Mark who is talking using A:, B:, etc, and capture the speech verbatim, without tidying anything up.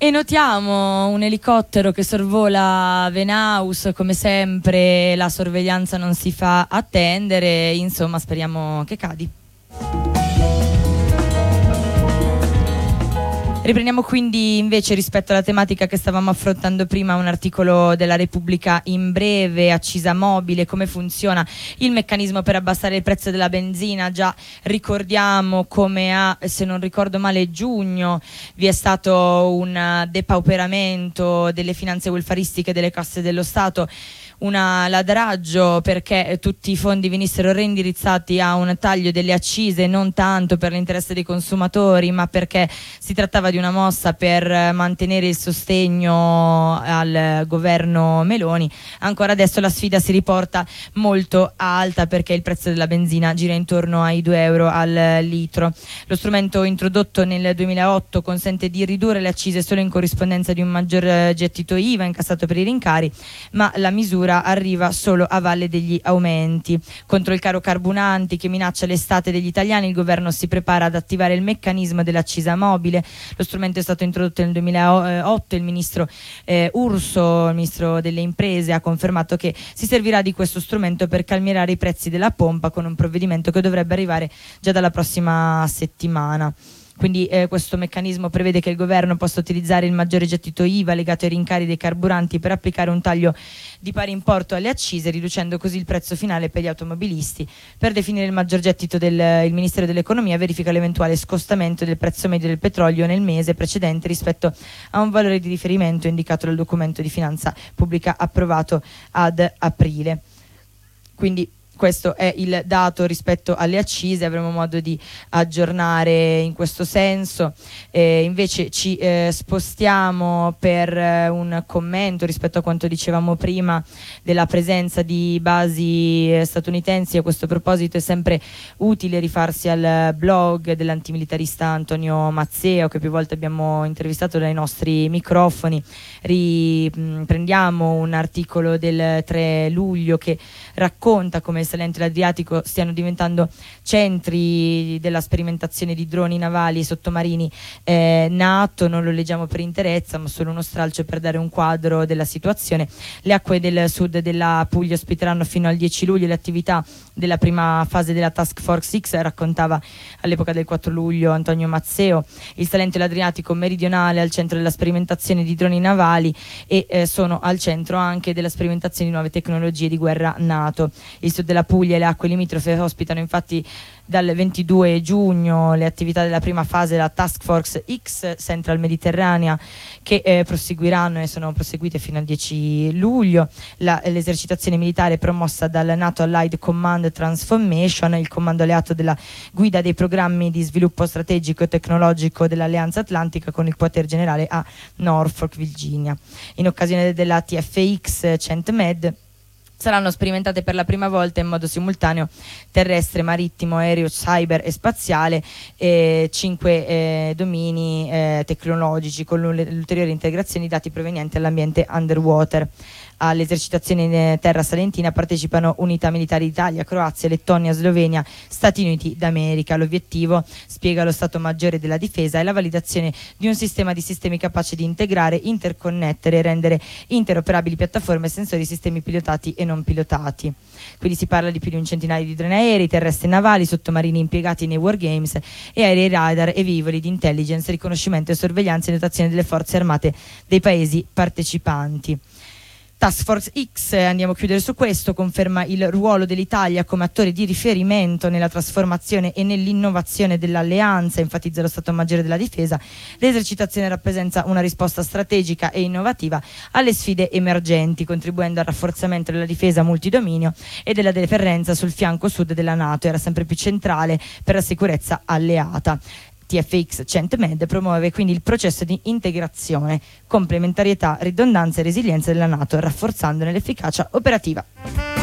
A: E notiamo un elicottero che sorvola Venaus, come sempre la sorveglianza non si fa attendere, insomma speriamo che cadi. Riprendiamo quindi invece rispetto alla tematica che stavamo affrontando prima un articolo della Repubblica in breve, accisa mobile, come funziona il meccanismo per abbassare il prezzo della benzina. Già ricordiamo come a, se non ricordo male, giugno vi è stato un depauperamento delle finanze welfaristiche delle casse dello Stato, un ladraggio perché tutti i fondi venissero reindirizzati a un taglio delle accise, non tanto per l'interesse dei consumatori ma perché si trattava di una mossa per mantenere il sostegno al governo Meloni. Ancora adesso la sfida si riporta molto alta perché il prezzo della benzina gira intorno ai due euro al litro. Lo strumento introdotto nel duemilaotto consente di ridurre le accise solo in corrispondenza di un maggior gettito I V A incassato per i rincari, ma la misura arriva solo a valle degli aumenti. Contro il caro carburanti che minaccia l'estate degli italiani, il governo si prepara ad attivare il meccanismo dell'accisa mobile. Lo strumento è stato introdotto nel duemilaotto, il ministro eh, Urso, il ministro delle imprese, ha confermato che si servirà di questo strumento per calmierare i prezzi della pompa con un provvedimento che dovrebbe arrivare già dalla prossima settimana. Quindi eh, questo meccanismo prevede che il governo possa utilizzare il maggiore gettito I V A legato ai rincari dei carburanti per applicare un taglio di pari importo alle accise, riducendo così il prezzo finale per gli automobilisti. Per definire il maggior gettito, del, il Ministero dell'Economia verifica l'eventuale scostamento del prezzo medio del petrolio nel mese precedente rispetto a un valore di riferimento indicato dal documento di finanza pubblica approvato ad aprile. Quindi questo è il dato rispetto alle accise, avremo modo di aggiornare in questo senso. Eh, invece ci eh, spostiamo per eh, un commento rispetto a quanto dicevamo prima della presenza di basi eh, statunitensi. A questo proposito è sempre utile rifarsi al blog dell'antimilitarista Antonio Mazzeo, che più volte abbiamo intervistato dai nostri microfoni. Riprendiamo un articolo del tre luglio che racconta come il Salento e l'Adriatico stiano diventando centri della sperimentazione di droni navali e sottomarini eh, NATO. Non lo leggiamo per interezza, ma solo uno stralcio per dare un quadro della situazione. Le acque del sud della Puglia ospiteranno fino al dieci luglio le attività della prima fase della Task Force X, raccontava all'epoca del quattro luglio Antonio Mazzeo. Il Salento e l'Adriatico meridionale al centro della sperimentazione di droni navali e eh, sono al centro anche della sperimentazione di nuove tecnologie di guerra NATO. Il sud della Puglia e le acque limitrofe ospitano infatti dal ventidue giugno le attività della prima fase della Task Force X Central Mediterranea, che eh, proseguiranno e sono proseguite fino al dieci luglio. La, l'esercitazione militare promossa dal NATO Allied Command Transformation, il comando alleato della guida dei programmi di sviluppo strategico e tecnologico dell'Alleanza Atlantica, con il quartier generale a Norfolk, Virginia. In occasione della T F X CENTMED saranno sperimentate per la prima volta in modo simultaneo terrestre, marittimo, aereo, cyber e spaziale eh, cinque eh, domini eh, tecnologici, con l'ulteriore integrazione di dati provenienti dall'ambiente underwater. All'esercitazione in terra salentina partecipano unità militari d'Italia, Croazia, Lettonia, Slovenia, Stati Uniti d'America. L'obiettivo, spiega lo Stato Maggiore della Difesa, è la validazione di un sistema di sistemi capace di integrare, interconnettere e rendere interoperabili piattaforme, sensori, sistemi pilotati e non pilotati. Quindi si parla di più di un centinaio di droni aerei, terrestri e navali, sottomarini impiegati nei wargames e aerei radar e velivoli di intelligence, riconoscimento e sorveglianza e dotazione delle forze armate dei paesi partecipanti. Task Force X, andiamo a chiudere su questo, conferma il ruolo dell'Italia come attore di riferimento nella trasformazione e nell'innovazione dell'alleanza, enfatizza lo Stato Maggiore della Difesa. L'esercitazione rappresenta una risposta strategica e innovativa alle sfide emergenti, contribuendo al rafforzamento della difesa multidominio e della deterrenza sul fianco sud della NATO. Era sempre più centrale per la sicurezza alleata. T F X CENTMED promuove quindi il processo di integrazione, complementarietà, ridondanza e resilienza della NATO, rafforzandone l'efficacia operativa.